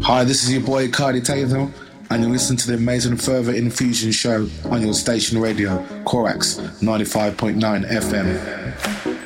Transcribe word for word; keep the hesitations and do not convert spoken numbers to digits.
Hi, this is your boy Cardi Tatum, and you're listening to the amazing Further Infusion show on your station radio, Corax ninety-five point nine F M.